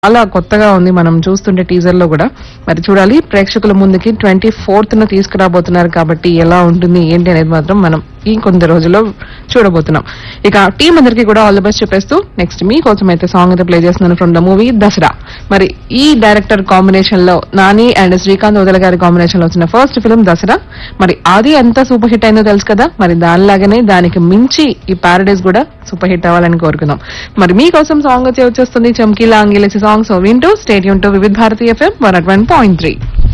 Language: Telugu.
చాలా కొత్తగా ఉంది మనం చూస్తుంటే టీజర్ లో కూడా. మరి చూడాలి, ప్రేక్షకుల ముందుకి 24th తీసుకురాబోతున్నారు కాబట్టి ఎలా ఉంటుంది ఏంటి అనేది మాత్రం మనం ఈ కొన్ని రోజుల్లో చూడబోతున్నాం. ఇక టీం అందరికీ కూడా ఆల్ ది బెస్ట్ చెప్పేస్తూ నెక్స్ట్ మీకోసం అయితే సాంగ్ అయితే ప్లే చేస్తున్నాను ఫ్రమ్ ద మూవీ దసరా. మరి ఈ డైరెక్టర్ కాంబినేషన్ లో నాని అండ్ శ్రీకాంత్ వదల గారి కాంబినేషన్ లో వచ్చిన ఫస్ట్ ఫిల్మ్ దసరా. మరి అది ఎంత సూపర్ హిట్ అయిందో తెలుసు కదా, మరి దానిలాగానే దానికి మించి ఈ ప్యారడైజ్ కూడా సూపర్ హిట్ అవ్వాలని కోరుకుందాం. మరి మీకోసం సాంగ్ వచ్చేస్తుంది చమ్కీలా అంగిలేసి సాంగ్. సో వింటూ stadium to Vividh Bharati FM 101.3.